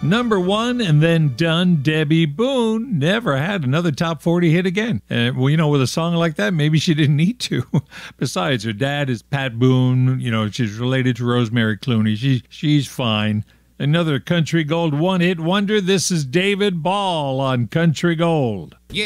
Number one and then done. Debbie Boone never had another top 40 hit again. And, well, with a song like that, maybe she didn't need to. Besides, her dad is Pat Boone. She's related to Rosemary Clooney. She's fine. Another Country Gold one-hit wonder. This is David Ball on Country Gold. Yeah.